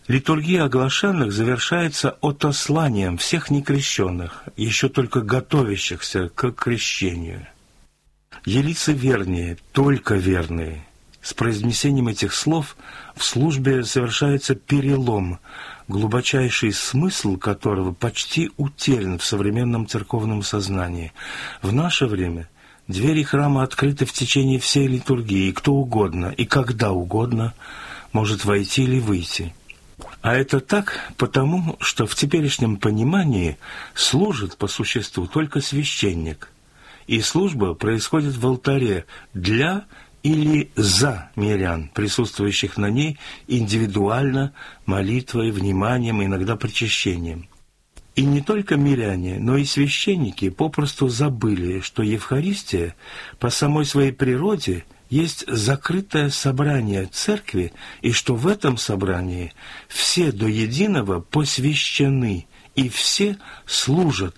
Литургия оглашенных завершается отосланием всех некрещенных, еще только готовящихся к крещению. «Елицы вернее, только верные». С произнесением этих слов в службе совершается перелом, глубочайший смысл которого почти утерян в современном церковном сознании. В наше время двери храма открыты в течение всей литургии, и кто угодно, и когда угодно может войти или выйти. А это так потому, что в теперешнем понимании служит по существу только священник, и служба происходит в алтаре для или за мирян, присутствующих на ней индивидуально, молитвой, вниманием, иногда причащением. И не только миряне, но и священники попросту забыли, что Евхаристия по самой своей природе есть закрытое собрание церкви, и что в этом собрании все до единого посвящены, и все служат